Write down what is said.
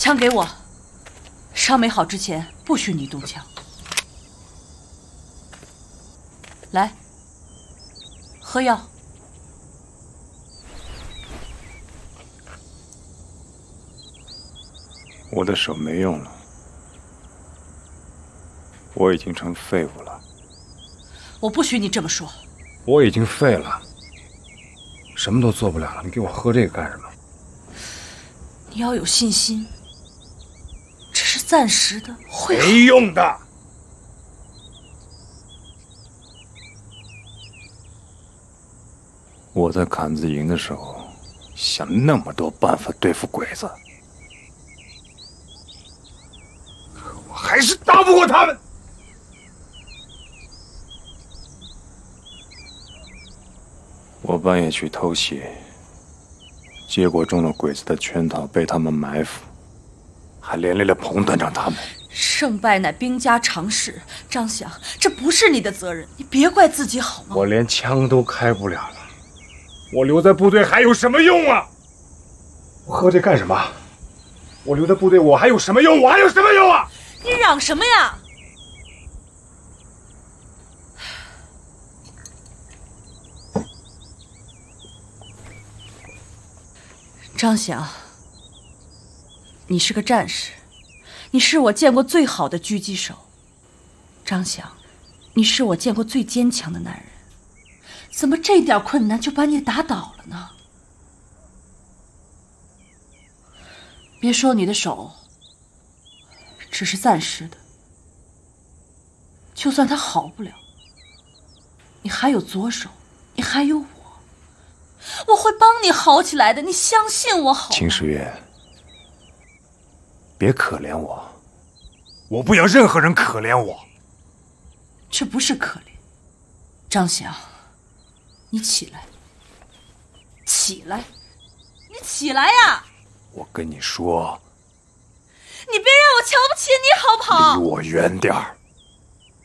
枪给我，伤没好之前不许你动枪。来，喝药。 我的手没用了，我已经成废物了。 我不许你这么说。 我已经废了，什么都做不了了。你给我喝这个干什么？ 你要有信心，这是暂时的，会好。 没用的。我在坎子营的时候，想那么多办法对付鬼子，可我还是打不过他们。我半夜去偷鞋，结果中了鬼子的圈套，被他们埋伏，还连累了彭团长他们。 胜败乃兵家常事，张翔，这不是你的责任，你别怪自己好吗？ 我连枪都开不了了，我留在部队还有什么用啊？我喝这干什么？我留在部队我还有什么用？我还有什么用啊？ 你嚷什么呀？张翔，你是个战士，你是我见过最好的狙击手。张翔，你是我见过最坚强的男人，怎么这点困难就把你打倒了呢？别说你的手只是暂时的，就算它好不了，你还有左手，你还有我会帮你好起来的，你相信我好吗？ 秦时月，别可怜我，我不要任何人可怜我。 这不是可怜，张翔，你起来，起来，你起来呀！ 我跟你说， 你别让我瞧不起你好不好？ 离我远点儿。